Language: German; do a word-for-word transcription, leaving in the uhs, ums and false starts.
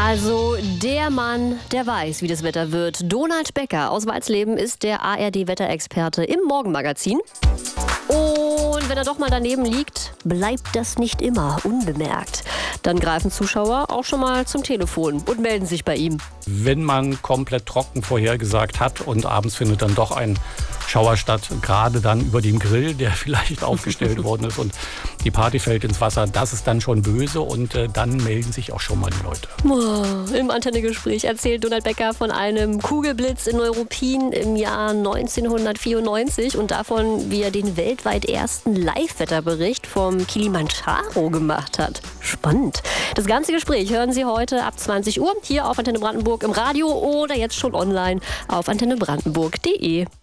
Also der Mann, der weiß, wie das Wetter wird. Donald Becker aus Walsleben ist der A R D-Wetterexperte im Morgenmagazin. Und wenn er doch mal daneben liegt, bleibt das nicht immer unbemerkt. Dann greifen Zuschauer auch schon mal zum Telefon und melden sich bei ihm. Wenn man komplett trocken vorhergesagt hat und abends findet dann doch ein Schauer statt, gerade dann über dem Grill, der vielleicht aufgestellt worden ist und die Party fällt ins Wasser, das ist dann schon böse und äh, dann melden sich auch schon mal die Leute. Oh, im Antenne-Gespräch erzählt Donald Becker von einem Kugelblitz in Neuruppin im Jahr neunzehnhundertvierundneunzig und davon, wie er den weltweit ersten Live-Wetterbericht vom Kilimanjaro gemacht hat. Spannend. Das ganze Gespräch hören Sie heute ab zwanzig Uhr hier auf Antenne Brandenburg im Radio oder jetzt schon online auf antenne brandenburg punkt de.